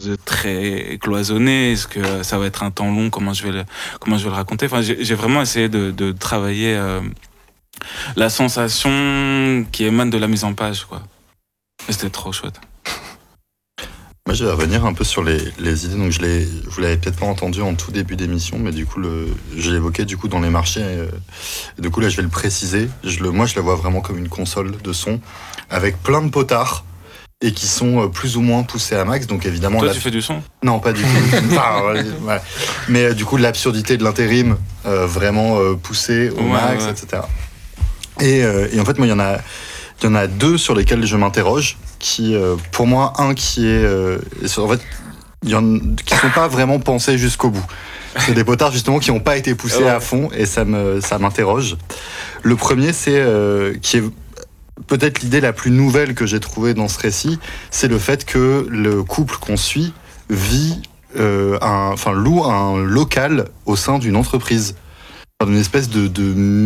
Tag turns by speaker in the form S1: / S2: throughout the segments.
S1: de très cloisonné? Est-ce que ça va être un temps long? Comment je vais le raconter? Enfin, j'ai vraiment essayé de travailler la sensation qui émane de la mise en page, quoi. Et c'était trop chouette.
S2: Moi, je vais revenir un peu sur les idées. Donc, vous l'avez peut-être pas entendu en tout début d'émission, mais du coup, je l'évoquais du coup dans les marchés. Et du coup, là, je vais le préciser. Moi, je la vois vraiment comme une console de son avec plein de potards et qui sont plus ou moins poussés à max. Donc, évidemment,
S1: toi, tu fais du son?
S2: Non, pas du tout. Enfin, ouais. Mais du coup, l'absurdité de l'intérim vraiment poussée au max, etc. Et en fait, moi, il y en a deux sur lesquels je m'interroge. Qui, pour moi, un qui est... en fait, qui sont pas vraiment pensés jusqu'au bout. C'est des potards, justement, qui n'ont pas été poussés à fond, et ça m'interroge. Le premier, c'est... qui est peut-être l'idée la plus nouvelle que j'ai trouvée dans ce récit, c'est le fait que le couple qu'on suit loue un local au sein d'une entreprise. Une espèce de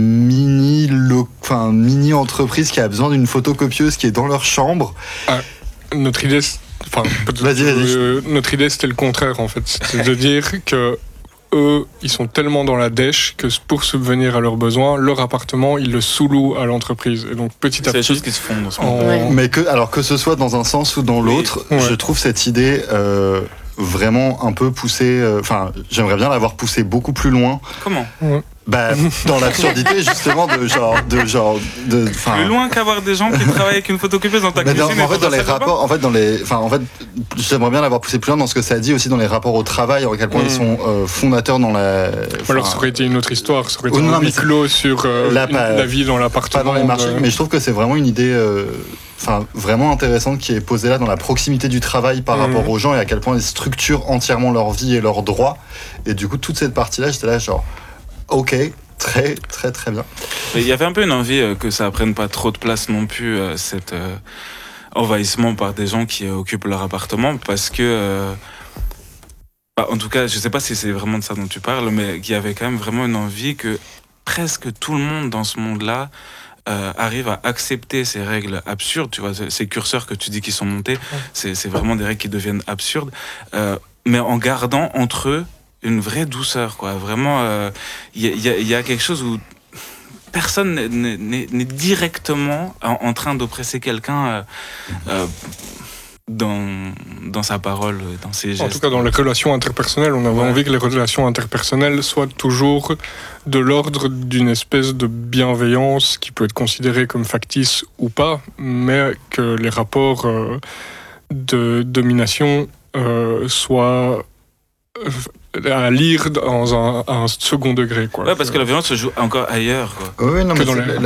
S2: mini entreprise qui a besoin d'une photocopieuse qui est dans leur chambre.
S3: Notre idée, notre idée, c'était le contraire en fait, c'était de dire que eux, ils sont tellement dans la dèche que pour subvenir à leurs besoins, leur appartement, ils le sous-louent à l'entreprise. Et donc petit à petit,
S1: c'est des choses qui se font dans ce moment.
S2: Mais que ce soit dans un sens ou dans l'autre, je trouve cette idée vraiment un peu poussée. J'aimerais bien l'avoir poussée beaucoup plus loin.
S1: Comment?
S2: Dans l'absurdité justement de
S1: plus loin qu'avoir des gens qui travaillent avec une photocopieuse dans ta cuisine.
S2: J'aimerais bien l'avoir poussé plus loin dans ce que ça dit aussi dans les rapports au travail, à quel point ils sont fondateurs dans la.
S3: Alors ça aurait été une autre histoire, ça aurait été un huis clos sur la vie dans l'appartement.
S2: Pas dans les marchés, mais je trouve que c'est vraiment une idée. Vraiment intéressante qui est posée là dans la proximité du travail par rapport aux gens et à quel point ils structurent entièrement leur vie et leurs droits. Et du coup, toute cette partie-là, j'étais là genre, ok, très très très bien.
S1: Il y avait un peu une envie que ça prenne pas trop de place non plus, cet envahissement par des gens qui occupent leur appartement, parce que en tout cas, je sais pas si c'est vraiment de ça dont tu parles, mais qu'il y avait quand même vraiment une envie que presque tout le monde dans ce monde-là arrive à accepter ces règles absurdes, tu vois, ces curseurs que tu dis qui sont montés, c'est vraiment des règles qui deviennent absurdes, mais en gardant entre eux une vraie douceur, quoi. Vraiment, y a quelque chose où personne n'est directement en train d'oppresser quelqu'un dans sa parole, dans ses gestes.
S3: En tout cas, dans les relations interpersonnelles, on avait envie que les relations interpersonnelles soient toujours de l'ordre d'une espèce de bienveillance qui peut être considérée comme factice ou pas, mais que les rapports de domination soient à lire dans un second degré, quoi.
S1: Ouais, parce que la violence se joue encore ailleurs, quoi.
S2: Oui, non, mais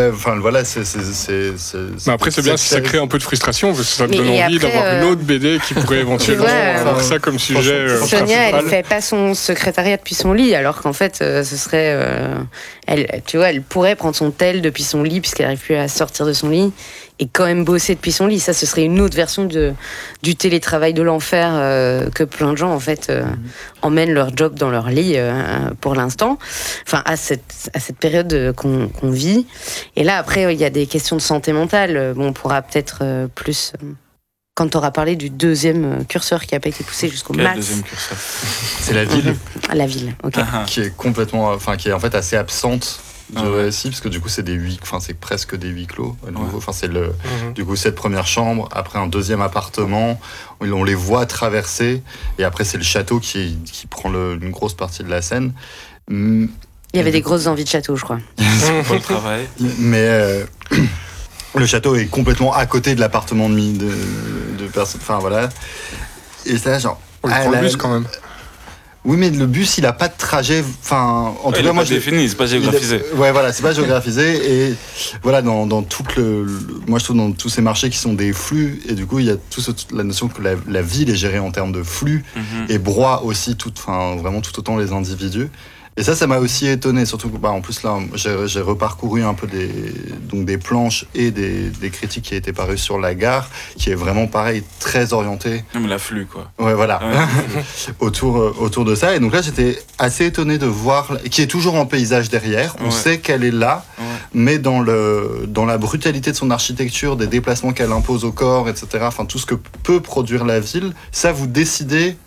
S3: mais après, c'est bien si ça crée un peu de frustration, parce que ça te donne envie d'avoir une autre BD qui pourrait éventuellement avoir ça comme sujet.
S4: Sonia, elle fait pas son secrétariat depuis son lit, alors qu'en fait, ce serait, elle pourrait prendre son tel depuis son lit puisqu'elle n'arrive plus à sortir de son lit et quand même bosser depuis son lit. Ça, ce serait une autre version du télétravail de l'enfer que plein de gens en fait emmènent leur job dans leur lit pour l'instant. Enfin, à cette période qu'on vit. Et là, après, il y a des questions de santé mentale. Bon, on pourra peut-être plus. Quand tu auras parlé du deuxième curseur qui n'a pas été poussé jusqu'au max.
S1: Quel deuxième curseur?
S2: C'est la ville.
S4: La ville, ok.
S2: Qui est complètement, qui est en fait assez absente du récit, parce que du coup c'est c'est presque des huis clos à nouveau. Enfin, c'est du coup cette première chambre, après un deuxième appartement, on les voit traverser, et après c'est le château qui prend une grosse partie de la scène.
S4: Il y avait des grosses envies de château, je crois.
S1: Pour le travail.
S2: Mais le château est complètement à côté de l'appartement de personnes. Enfin voilà. Et c'est là genre.
S3: On prend le bus quand même.
S2: Oui, mais le bus, il a pas de trajet. Enfin, en tout cas, moi,
S1: défini, c'est pas géographisé.
S2: C'est pas géographisé. Et voilà, dans moi, je trouve dans tous ces marchés qui sont des flux, et du coup, il y a toute la notion que la ville est gérée en termes de flux et broie aussi vraiment tout autant les individus. Et ça m'a aussi étonné, surtout que en plus là, j'ai reparcouru un peu des planches et des critiques qui étaient parues sur la gare, qui est vraiment pareil, très orienté.
S1: Comme l'afflux, quoi.
S2: Ouais, voilà. autour de ça. Et donc là, j'étais assez étonné de voir, qui est toujours en paysage derrière. On sait qu'elle est là, mais dans la brutalité de son architecture, des déplacements qu'elle impose au corps, etc. Enfin, tout ce que peut produire la ville, ça, vous décidez